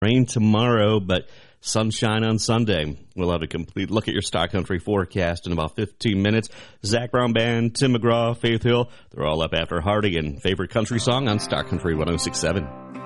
Rain tomorrow, but sunshine on Sunday. We'll have a complete look at your Star Country forecast in about 15 minutes. Zach Brown Band, Tim McGraw, Faith Hill, they're all up after Hardy and favorite country song on Star Country 106.7.